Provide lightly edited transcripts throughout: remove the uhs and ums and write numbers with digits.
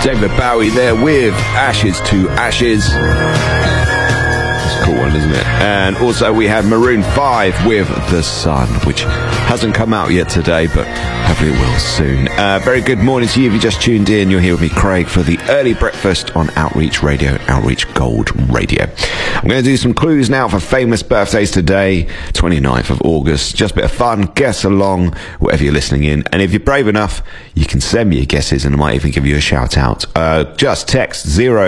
David Bowie there with Ashes to Ashes. It's a cool one, isn't it? And also we have Maroon 5 with The Sun, which hasn't come out yet today, but hopefully it will soon. Very good morning to you if you just tuned in. You're here with me, Craig, for the early breakfast on Outreach Radio, Outreach Gold Radio. I'm going to do some clues now for famous birthdays today, 29th of August. Just a bit of fun, guess along, whatever you're listening in. And if you're brave enough, you can send me your guesses and I might even give you a shout out. Just text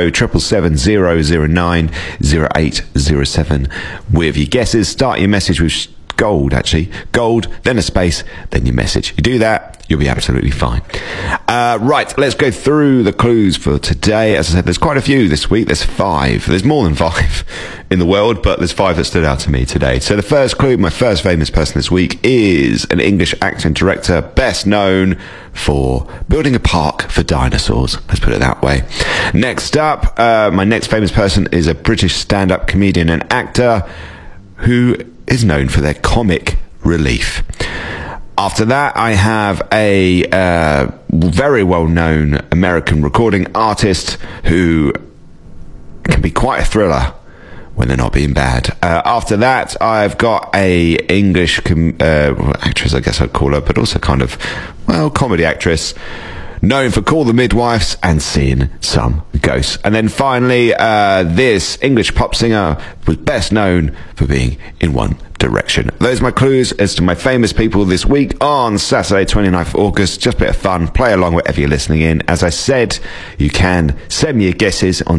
07770090807 with your guesses. Start your message with gold, then a space, then your message. You do that, you'll be absolutely fine. Right, let's go through the clues for today. As I said, there's quite a few this week. There's 5. There's more than 5 in the world, but there's 5 that stood out to me today. So the first clue, my first famous person this week, is an English actor and director best known for building a park for dinosaurs. Let's put it that way. Next up, my next famous person is a British stand-up comedian and actor who is known for their comic relief. After that, I have a very well-known American recording artist who can be quite a thriller when they're not being bad. After that, I've got a English actress, I guess I'd call her, but also kind of, well, comedy actress, known for Call the Midwives and Seeing Some Ghosts. And then finally, this English pop singer was best known for being in One Direction. Those are my clues as to my famous people this week on Saturday 29th of August. Just a bit of fun, play along wherever you're listening in. As I said, you can send me your guesses on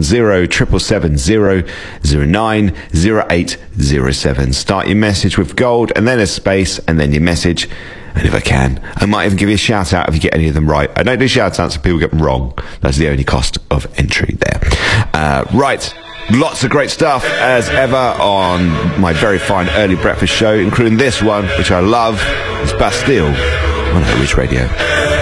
07770090807. Start your message with gold and then a space and then your message. And if I can, I might even give you a shout out if you get any of them right. I don't do shout outs if people get them wrong. That's the only cost of entry there. Right. Lots of great stuff as ever on my very fine early breakfast show, including this one, which I love. It's Bastille on Outreach Radio.